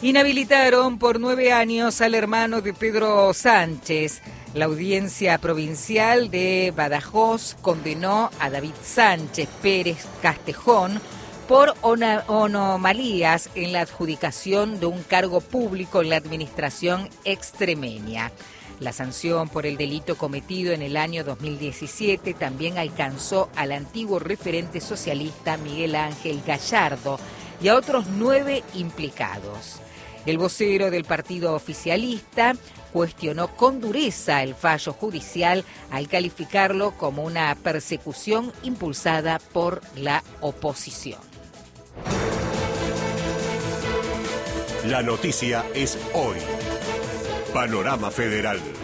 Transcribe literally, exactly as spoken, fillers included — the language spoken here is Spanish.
Inhabilitaron por nueve años al hermano de Pedro Sánchez. La audiencia provincial de Badajoz condenó a David Sánchez Pérez Castejón por anomalías en la adjudicación de un cargo público en la administración extremeña. La sanción por el delito cometido en el año dos mil diecisiete también alcanzó al antiguo referente socialista Miguel Ángel Gallardo y a otros nueve implicados. El vocero del partido oficialista cuestionó con dureza el fallo judicial al calificarlo como una persecución impulsada por la oposición. La noticia es hoy. Panorama Federal.